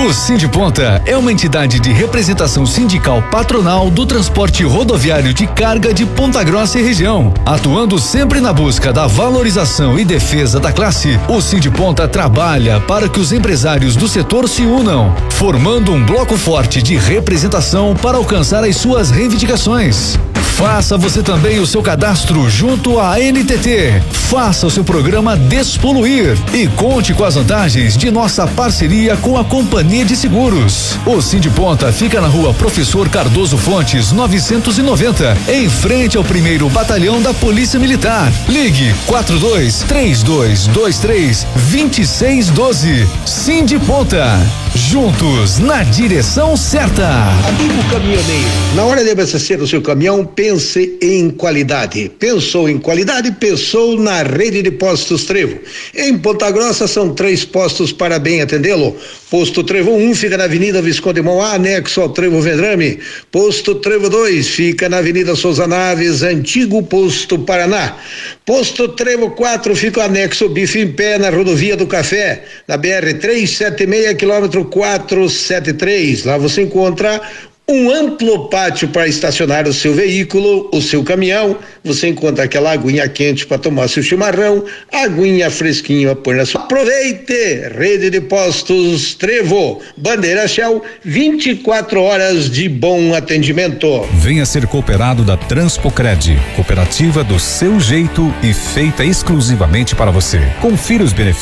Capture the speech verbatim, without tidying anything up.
O Sindiponta é uma entidade de representação sindical patronal do transporte rodoviário de carga de Ponta Grossa e região. Atuando sempre na busca da valorização e defesa da classe, o Sindiponta trabalha para que os empresários do setor se unam, formando um bloco forte de representação para alcançar as suas reivindicações. Faça você também o seu cadastro junto à N T T. Faça o seu programa Despoluir e conte com as vantagens de nossa parceria com a Companhia de Seguros. O Sindiponta fica na rua Professor Cardoso Fontes, novecentos e noventa, em frente ao primeiro Batalhão da Polícia Militar. Ligue quatro dois três dois dois três dois seis um dois. Sindiponta. Juntos na direção certa. Amigo caminhoneiro, na hora de abastecer o seu caminhão, pense em qualidade. Pensou em qualidade? Pensou na rede de postos Trevo. Em Ponta Grossa são três postos para bem atendê-lo. Posto Trevo um fica na Avenida Visconde Mauá, anexo ao Trevo Vendrame. Posto Trevo dois fica na Avenida Souza Naves, antigo Posto Paraná. Posto Trevo quatro fica anexo ao Bife em Pé, na Rodovia do Café, na B R trezentos e setenta e seis, quilômetro quatrocentos e setenta e três. Lá você encontra um amplo pátio para estacionar o seu veículo, o seu caminhão. Você encontra aquela aguinha quente para tomar seu chimarrão, aguinha fresquinha para pôr na sua. Aproveite! Rede de postos Trevo, bandeira Shell, vinte e quatro horas de bom atendimento. Venha ser cooperado da Transpocred, cooperativa do seu jeito e feita exclusivamente para você. Confira os benefícios